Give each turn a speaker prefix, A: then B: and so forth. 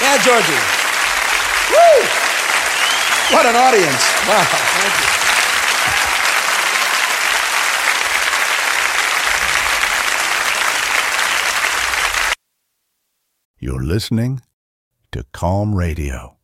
A: Yeah, Georgie. Woo! What an audience. Wow, thank you.
B: You're listening to Calm Radio.